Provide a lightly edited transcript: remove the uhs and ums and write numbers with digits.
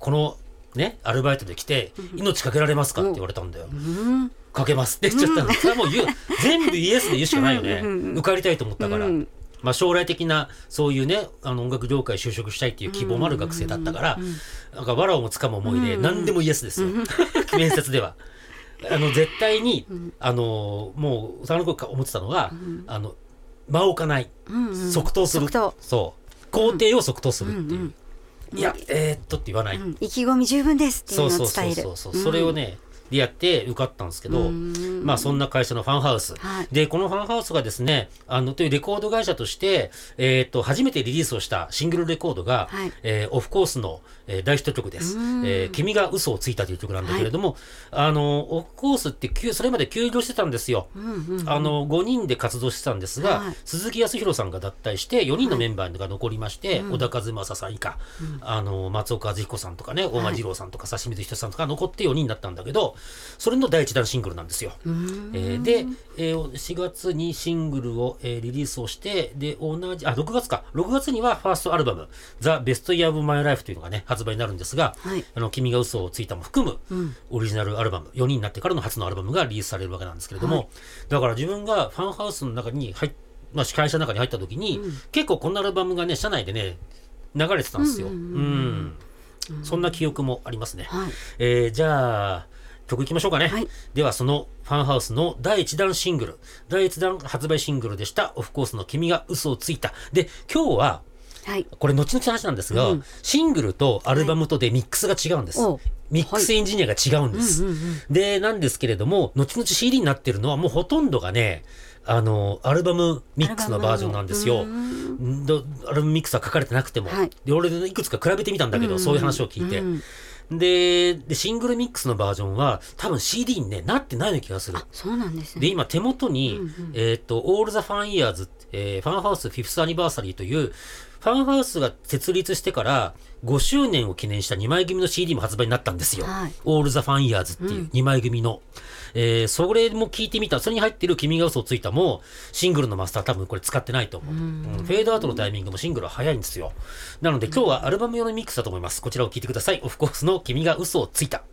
このねアルバイトで来て命かけられますかって言われたんだよ。かけますって言っちゃったんだ。それはもう全部イエスで言うしかないよね。受かりたいと思ったから。まあ、将来的なそういうね音楽業界就職したいっていう希望もある学生だったから、なんか藁をもつかむ思いで何でもイエスですよ。面接では絶対にもうその頃思ってたのは間を置かない、即答する、そう工程を即答するっていう、いやって言わない、 意気込み十分ですっていうのを伝える、 それをねでやって受かったんですけど、まあそんな会社のファンハウス、でこのファンハウスがですねというレコード会社として、初めてリリースをしたシングルレコードが、オフコースの、大ヒット曲です、君が嘘をついたという曲なんだけれども、オフコースってそれまで休業してたんですよ、5人で活動してたんですが、鈴木康弘さんが脱退して4人のメンバーが残りまして、小田和正さん以下、松岡和彦さんとかね大間二郎さんとか指水仁さんとか残って4人だったんだけど、それの第一弾シングルなんですよ。で、4月にシングルを、リリースをして、で6月にはファーストアルバム「ザ・ベスト・イヤー・オブ・マイ・ライフ」というのがね発売になるんですが、君が嘘をついたも含む、オリジナルアルバム4人になってからの初のアルバムがリリースされるわけなんですけれども、だから自分がファンハウスの中に会社の中に入った時に、結構こんなアルバムがね社内でね流れてたんですよ。そんな記憶もありますね。じゃあ曲いきましょうかね。ではそのファンハウスの第1弾シングル、第1弾発売シングルでしたオフコースの君が嘘をついた。で今日はこれ後々の話なんですが、シングルとアルバムとでミックスが違うんです。ミックスエンジニアが違うんです。でなんですけれども、後々 CD になってるのはもうほとんどがねアルバムミックスのバージョンなんですよ。アルバムミックスは書かれてなくても、で俺いくつか比べてみたんだけど、そういう話を聞いて、でシングルミックスのバージョンは多分 CD に、ね、なってないような気がする。 そうなんですね。 で今手元に、All the Fan Years、ファンハウス 5th Anniversary というファンハウスが設立してから5周年を記念した2枚組の CD も発売になったんですよ。All the Fan Years っていう2枚組の、それも聞いてみた。それに入ってる君が嘘をついたもシングルのマスター多分これ使ってないと思う。フェードアウトのタイミングもシングルは早いんですよ。なので今日はアルバム用のミックスだと思います。こちらを聞いてください。オフコースの君が嘘をついた。